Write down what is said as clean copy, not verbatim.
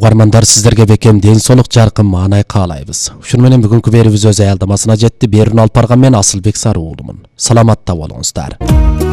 Угармандар, сиздерге бекем ден соолук, жаркын маанай каалайбыз. Ушуну менен бүгүнкү берүүбүз өз аялдамасына жетти. Берүүнү алып барган мен Асылбек Сарыуулумун. Саламатта болуңуздар.